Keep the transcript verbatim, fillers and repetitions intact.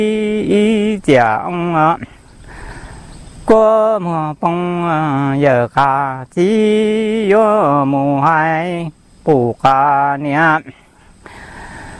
chẳng có mùa bông giờ cả chỉ có mùa hai bù cả niệm